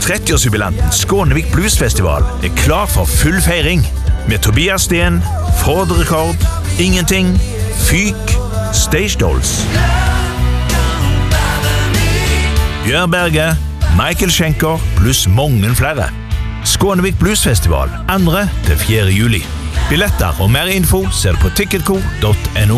30-årsjubilanten Skånevik Bluesfestival klar for full feiring med Tobias Sten, Ford Rekord, Ingenting, Fyk, Stage Dolls, Bjørn Berge, Michael Schenker pluss mange flere. Skånevik Bluesfestival 2. til 4. juli. Billetter og mer info ser du på ticketco.no.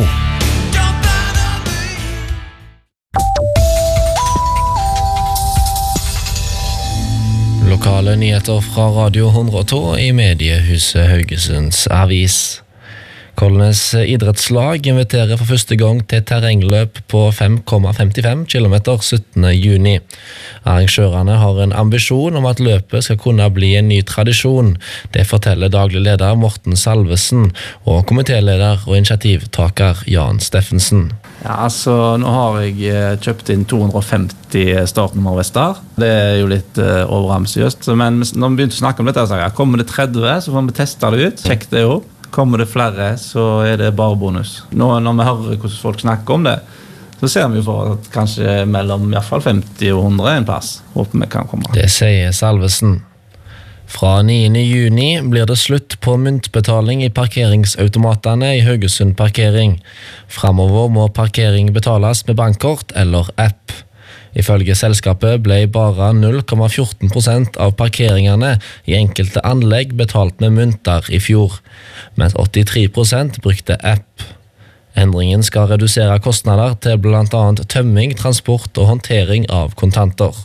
Lokale nyheter fra Radio 102 i mediehuset Haugesunds Avis. Kolnes idrettslag inviterer for første gang til terrengløp på 5,55 km 17. juni. Arrangørene har en ambisjon om at løpet skal kunne bli en ny tradisjon. Det forteller daglig leder Morten Salvesen og komitéleder og initiativtaker Jan Steffensen. Ja, altså nå har jeg kjøpt inn 250 startnummervester. Det jo litt overambisiøst, men når vi begynte å snakke om dette, så kommer det 30, så får vi teste det ut. Sjekk det opp. Kommer det flere, så det bare bonus. Nå når vi hører hvordan folk snakker om det, så ser vi for at kanskje mellom I hvert fall 50 og 100 en plass. Håper vi kan komme. Det sier Salvesen. Fra 9. juni blir det slutt på myntbetaling I parkeringsautomatene I Haugesund parkering. Fremover må parkering betales med bankkort eller app. Ifølge selskapet ble bare 0,14% av parkeringene I enkelte anlegg betalt med mynter I fjor, mens 83% brukte app. Endringen skal redusere kostnader til blant annet tømming, transport og håndtering av kontanter.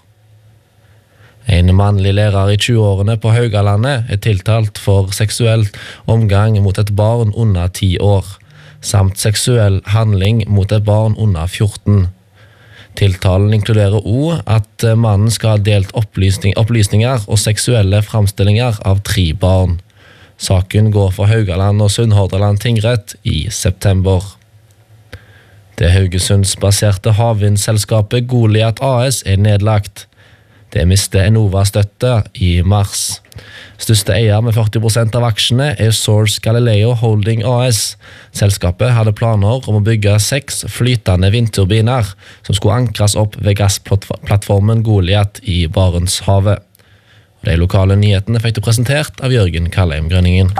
En mannlig lærer I 20-årene på Haugalandet tiltalt for seksuell omgang mot et barn under 10 år, samt seksuell handling mot et barn under 14. Tiltalen inkluderer også at mannen skal ha delt opplysninger og seksuelle fremstillinger av 3 barn. Saken går for Haugaland og Sunnhordland tingrett I september. Det Haugesundsbaserte havvindselskapet Goliat AS nedlagt. Det mistet Enova-støtte I mars. Største eier med 40% av aksjene Source Galileo Holding AS. Selskapet hadde planer om å bygge 6 flytende vindturbiner som skulle ankres opp ved gassplattformen Goliat I Barentshavet. De lokale nyhetene fikk du presentert av Jørgen Kallheim Grønningen.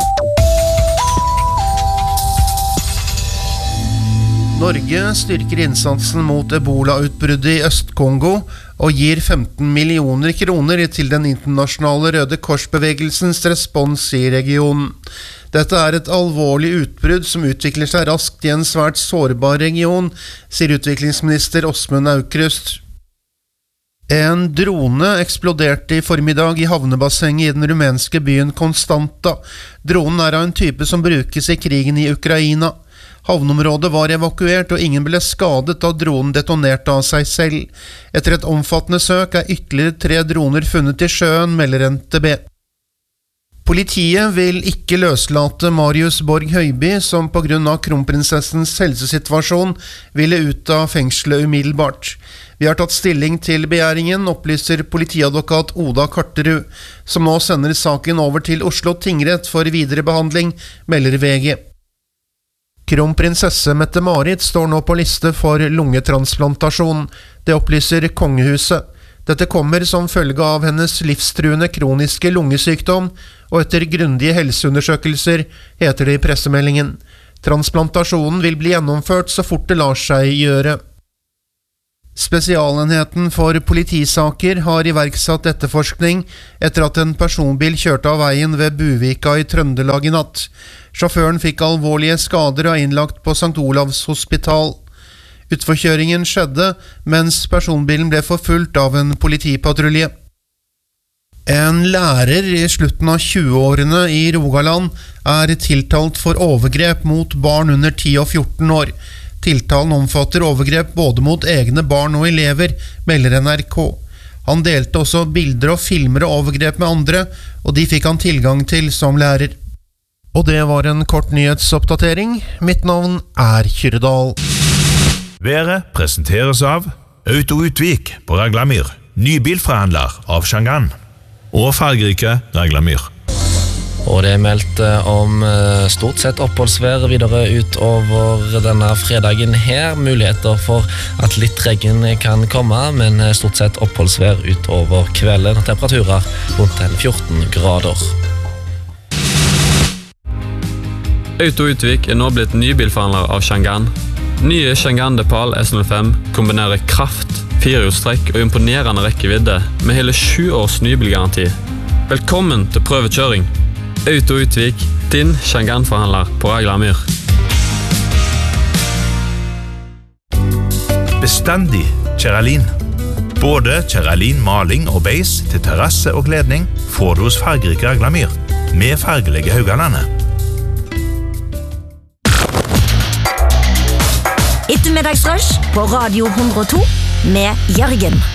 Norge styrker innsatsen mot Ebola-utbruddet I Øst-Kongo og gir 15 millioner kroner til den internasjonale Røde Korsbevegelsens respons I regionen. Dette et alvorlig utbrudd som utvikler seg raskt I en svært sårbar region, sier utviklingsminister Åsmund Aukrust. En drone eksploderte I formiddag I havnebassenget I den rumenske byen Konstanta. Dronen av en type som brukes I krigen I Ukraina. Havnområdet var evakuert og ingen ble skadet da dronen detonerte av seg selv. Etter et omfattende søk ytterligere 3 droner funnet I sjøen, melder NTB. Politiet vil ikke løslate Marius Borg Høiby, som på grunn av kronprinsessens helsesituasjon ville ut av fengselet umiddelbart. Vi har tatt stilling til begjæringen, opplyser politiadvokat Oda Karterud, som nå sender saken over til Oslo tingrett for videre behandling, melder VG. Kronprinsesse Mette-Marit står nå på liste for lungetransplantasjon. Det opplyser kongehuset. Dette kommer som følge av hennes livstruende kroniske lungesykdom, og etter grundige helseundersøkelser, heter det I pressemeldingen. Transplantasjonen vil bli gjennomført så fort det lar seg gjøre. Spesialenheten for politisaker har iverksatt etterforskning etter at en personbil kjørte av veien ved Buvika I Trøndelag I natt. Sjåføren fikk alvorlige skader og innlagt på St. Olavs hospital. Utforkjøringen skjedde mens personbilen ble forfulgt av en politipatrulje. En lærer I slutten av 20-årene I Rogaland tiltalt for overgrep mot barn under 10 og 14 år. Tiltalen omfatter overgrep både mot egne barn og elever, melder NRK. Han delte også bilder og filmer og overgrep med andre, og de fikk han tilgang til som lærer. Og det var en kort nyhetsoppdatering. Mitt navn Kyrredal. Været presenteres av Auto Utvik på Raglamyr, ny bilforhandler av Shangan, og fargerike Raglamyr. Og det meldt om stort sett oppholdsvær videre utover denne fredagen her. Muligheter for at litt regn kan komme, men stort sett oppholdsvær utover kvelden. Temperaturer rundt 14 grader. Auto Utvik nå blitt nybilforhandler av Changan. Nye Changan Depal S05 kombinerer kraft, 4-hjulstrekk og imponerende rekkevidde med hele 7 års nybilgaranti. Velkommen til prøvekjøring. Auto Utvik, din Changan-forhandler på Raglamyr. Bestandig Kjeralin. Både Kjeralin maling og beis til terrasse og kledning får du hos fargerike Raglamyr med fargelige Haugalandet. Ettermiddagsrush på Radio 102 med Jørgen.